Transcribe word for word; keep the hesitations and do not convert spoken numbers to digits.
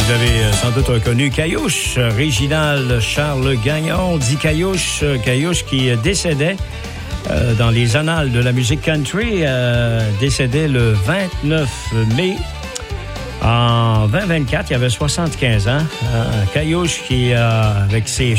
Vous avez sans doute reconnu Caillouche, Réginald Charles Gagnon, dit Caillouche, Caillouche qui décédait euh, dans les annales de la musique country, euh, décédait le vingt-neuf mai en vingt vingt-quatre, il avait soixante-quinze ans. Euh, Caillouche qui, euh, avec ses